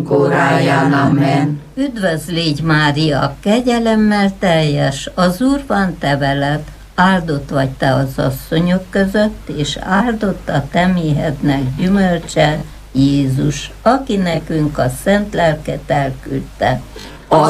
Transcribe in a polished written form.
óráján. Amen. Üdvözl légy Mária, kegyelemmel teljes, az Úr van te veled, áldott vagy te az asszonyok között, és áldott a te méhednek gyümölcse, Jézus, aki nekünk a szent lelket elküldte.